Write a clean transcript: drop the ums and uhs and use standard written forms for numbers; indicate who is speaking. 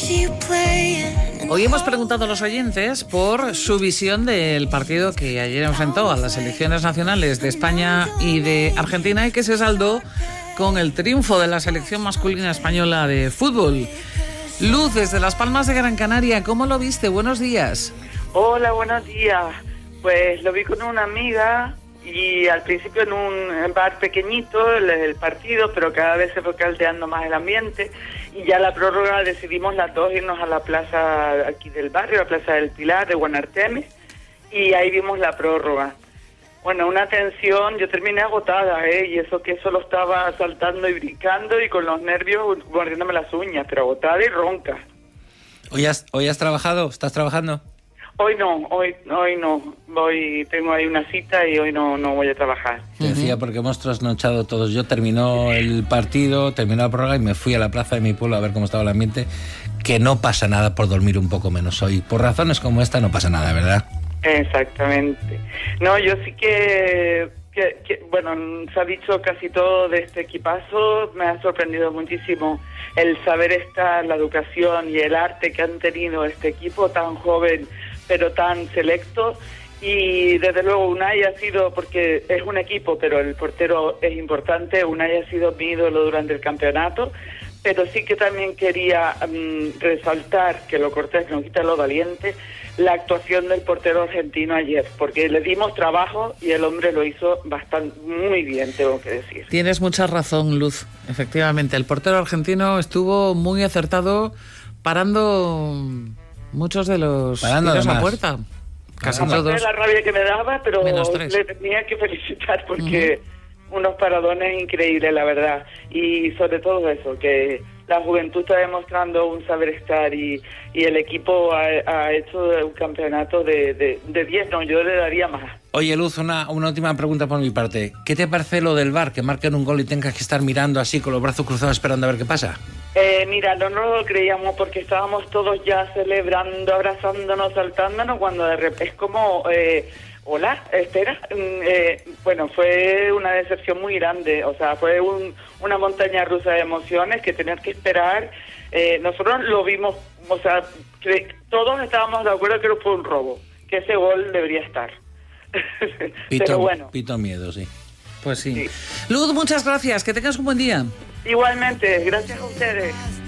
Speaker 1: Hoy hemos preguntado a los oyentes por su visión del partido que ayer enfrentó a las selecciones nacionales de España y de Argentina y que se saldó con el triunfo de la selección masculina española de fútbol. Luz, desde Las Palmas de Gran Canaria, ¿cómo lo viste? Buenos días.
Speaker 2: Hola, buenos días. Pues lo vi con una amiga y al principio en un bar pequeñito el partido, pero cada vez se fue caldeando más el ambiente y ya la prórroga decidimos las dos irnos a la plaza aquí del barrio, la Plaza del Pilar de Guanartemes, y ahí vimos la prórroga. Bueno, una tensión, yo terminé agotada, y eso que solo estaba saltando y brincando y con los nervios mordiéndome las uñas, pero agotada y ronca.
Speaker 3: ¿Hoy has trabajado? ¿Estás trabajando?
Speaker 2: Hoy no. Tengo ahí una cita y hoy no voy a trabajar.
Speaker 3: Te decía porque hemos trasnochado todos. Yo terminó el partido, terminó la prórroga y me fui a la plaza de mi pueblo a ver cómo estaba el ambiente. Que no pasa nada por dormir un poco menos hoy. Por razones como esta no pasa nada, ¿verdad?
Speaker 2: Exactamente. No, yo sí que bueno, se ha dicho casi todo de este equipazo. Me ha sorprendido muchísimo el saber estar, la educación y el arte que han tenido este equipo tan joven pero tan selecto. Y desde luego Unai ha sido, porque es un equipo pero el portero es importante, Unai ha sido mi ídolo durante el campeonato, pero sí que también quería resaltar, que lo cortés no quita lo valiente, la actuación del portero argentino ayer, porque le dimos trabajo y el hombre lo hizo muy bien, tengo que decir.
Speaker 1: Tienes mucha razón, Luz. Efectivamente, el portero argentino estuvo muy acertado parando muchos de los tiros a puerta. Casi todos.
Speaker 2: La rabia que me daba, pero
Speaker 1: -3.
Speaker 2: le tenía que felicitar porque unos paradones increíbles, la verdad. Y sobre todo eso, que la juventud está demostrando un saber estar y el equipo ha hecho un campeonato de 10, no, yo le daría más.
Speaker 3: Oye, Luz, una última pregunta por mi parte. ¿Qué te parece lo del VAR, que marquen un gol y tengas que estar mirando así con los brazos cruzados esperando a ver qué pasa?
Speaker 2: Mira, no lo creíamos porque estábamos todos ya celebrando, abrazándonos, saltándonos, cuando de repente es como... hola, espera. Bueno, fue una decepción muy grande, o sea, fue una montaña rusa de emociones que tener que esperar. Nosotros lo vimos, o sea, todos estábamos de acuerdo que fue un robo, que ese gol debería estar. Pero bueno.
Speaker 3: Pito miedo, sí.
Speaker 1: Pues sí. Luz, muchas gracias, que tengas un buen día.
Speaker 2: Igualmente, gracias a ustedes.